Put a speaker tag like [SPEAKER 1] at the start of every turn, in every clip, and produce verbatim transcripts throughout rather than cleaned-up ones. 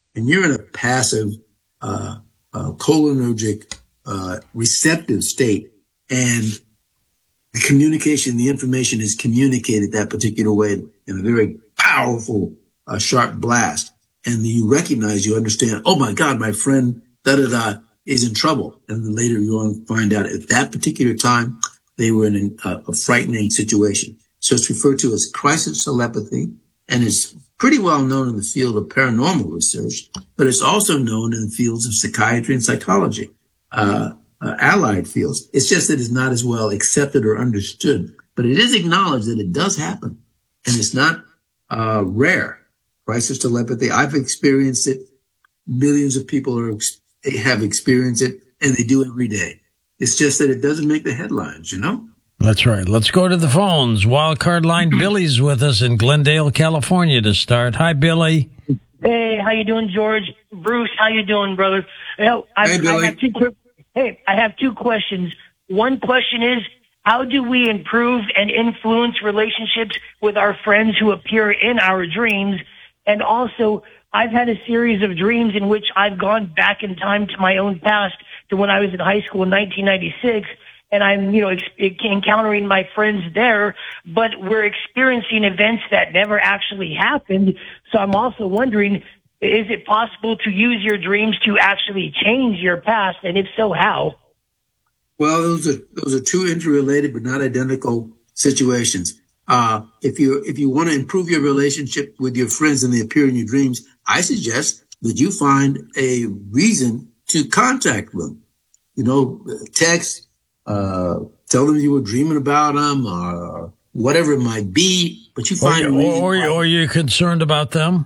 [SPEAKER 1] and you're in a passive, uh, uh, cholinergic, uh, receptive state, and the communication, the information is communicated that particular way in a very powerful, uh, sharp blast. And you recognize, you understand, oh my God, my friend, da da da, is in trouble. And then later you're going to find out at that particular time, they were in a, a frightening situation. So it's referred to as crisis telepathy, and it's pretty well known in the field of paranormal research, but it's also known in the fields of psychiatry and psychology. Uh, Uh, allied fields. It's just that it's not as well accepted or understood, but it is acknowledged that it does happen, and it's not uh, rare. Crisis telepathy, I've experienced it. Millions of people are have experienced it, and they do every day. It's just that it doesn't make the headlines, you know?
[SPEAKER 2] That's right. Let's go to the phones. Wildcard line Billy's with us in Glendale, California to start. Hi, Billy.
[SPEAKER 3] Hey, how you doing, George? Bruce, how you doing, brother? Well, I,
[SPEAKER 1] hey, Billy.
[SPEAKER 3] I have two quick Hey, I have two questions. One question is, how do we improve and influence relationships with our friends who appear in our dreams? And also, I've had a series of dreams in which I've gone back in time to my own past, to when I was in high school in nineteen ninety-six, and I'm, you know, ex- encountering my friends there, but we're experiencing events that never actually happened. So I'm also wondering, is it possible to use your dreams to actually change your past? And if so, how?
[SPEAKER 1] Well, those are those are two interrelated but not identical situations. Uh, if you if you want to improve your relationship with your friends and they appear in your dreams, I suggest that you find a reason to contact them. You know, text, uh, tell them you were dreaming about them, or whatever it might be. But you find
[SPEAKER 2] or,
[SPEAKER 1] a reason.
[SPEAKER 2] Or, or you're concerned about them.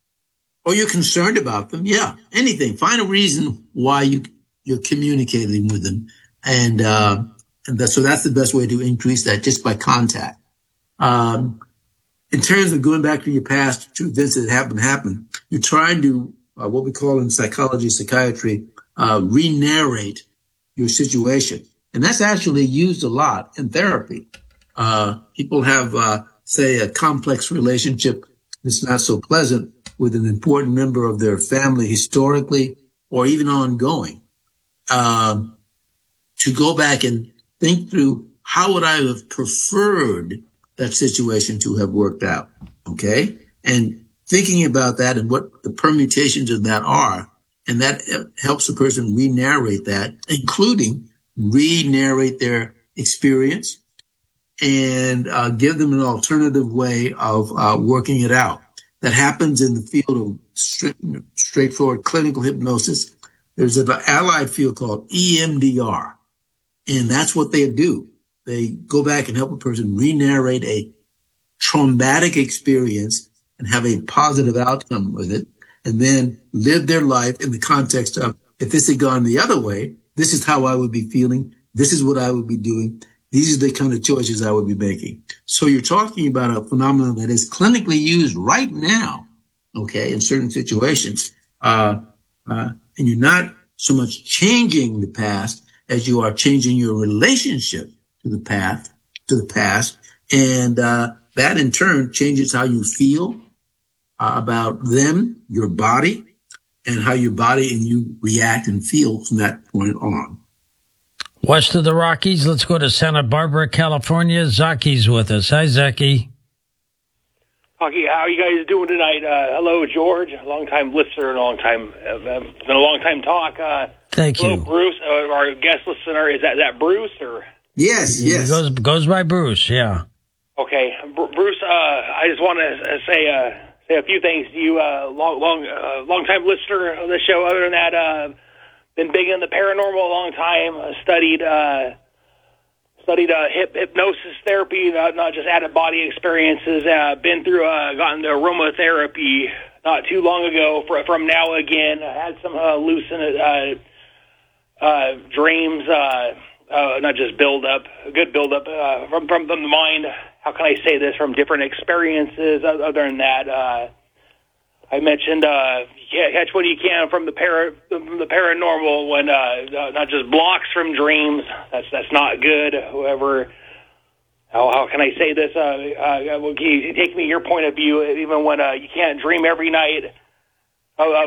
[SPEAKER 1] Or you're concerned about them. Yeah. Anything. Find a reason why you, you're communicating with them. And, uh, and that, so that's the best way to increase that, just by contact. Um, in terms of going back to your past, to events that happen, happen, you're trying to, uh, what we call in psychology, psychiatry, uh, re-narrate your situation. And that's actually used a lot in therapy. Uh, people have, uh, say a complex relationship that's not so pleasant with an important member of their family historically or even ongoing, um, to go back and think through how would I have preferred that situation to have worked out, okay? And thinking about that and what the permutations of that are, and that helps the person re-narrate that, including re-narrate their experience and uh, give them an alternative way of uh, working it out. That happens in the field of straight, straightforward clinical hypnosis. There's an allied field called E M D R, and that's what they do. They go back and help a person re-narrate a traumatic experience and have a positive outcome with it, and then live their life in the context of, if this had gone the other way, this is how I would be feeling, this is what I would be doing, these are the kind of choices I would be making. So you're talking about a phenomenon that is clinically used right now, okay, in certain situations. Uh, uh, and you're not so much changing the past as you are changing your relationship to the past, to the past. And, uh, that in turn changes how you feel uh, about them, your body, and how your body and you react and feel from that point on.
[SPEAKER 2] West of the Rockies, let's go to Santa Barbara, California. Zaki's with us. Hi, Zaki.
[SPEAKER 4] Hockey, how are you guys doing tonight? Uh, hello, George, a long-time listener and a long-time, uh, it's been a long-time talk. Uh,
[SPEAKER 2] Thank
[SPEAKER 4] hello,
[SPEAKER 2] you.
[SPEAKER 4] Bruce, uh, our guest listener. Is that, that Bruce? Or?
[SPEAKER 1] Yes, yes.
[SPEAKER 2] It goes, goes by Bruce, yeah.
[SPEAKER 4] Okay. Br- Bruce, uh, I just want to say uh, say a few things to you. Uh, long, long, uh, long-time listener of the show. Other than that, uh, been big in the paranormal a long time. Uh, studied uh, studied uh, hip, hypnosis therapy, not, not just out-of-body experiences. Uh, been through, uh, gotten the aromatherapy not too long ago. For, from Now Again, I had some uh, lucid uh, uh, dreams. Uh, uh, not just build up, a good build up uh, from from the mind. How can I say this? From different experiences. Other than that. Uh, I mentioned uh, yeah, catch what you can from the para, from the paranormal, when uh, not just blocks from dreams. That's that's not good. Whoever, how how can I say this? Uh, uh, can you take me your point of view? Even when uh, you can't dream every night of,